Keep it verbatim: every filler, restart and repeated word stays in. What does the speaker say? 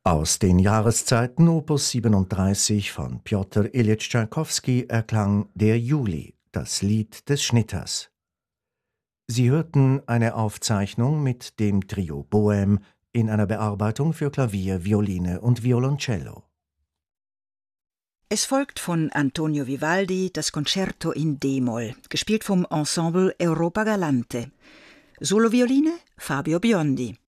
Aus den Jahreszeiten Opus siebenunddreißig von Pjotr Iljitsch Tschaikowski erklang Der Juli, das Lied des Schnitters. Sie hörten eine Aufzeichnung mit dem Trio Bohème in einer Bearbeitung für Klavier, Violine und Violoncello. Es folgt von Antonio Vivaldi das Concerto in D-Moll, gespielt vom Ensemble Europa Galante. Solovioline Fabio Biondi.